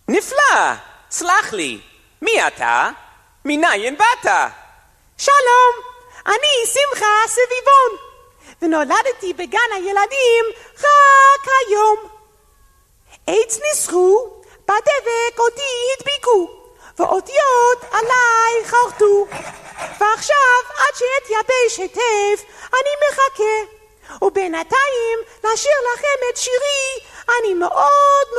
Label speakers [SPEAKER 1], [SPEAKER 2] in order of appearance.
[SPEAKER 1] נפלא, סלח לי, מי אתה? מניין באת?
[SPEAKER 2] שלום, אני שמחה סביבון, ונולדתי בגן הילדים רק היום. עץ ניסחו, בדבק אותי הדביקו, ואותיות עליי חרטו, ועכשיו עד שאתייבש היטב אני מחכה, ובינתיים לשיר לכם את שירי אני מאוד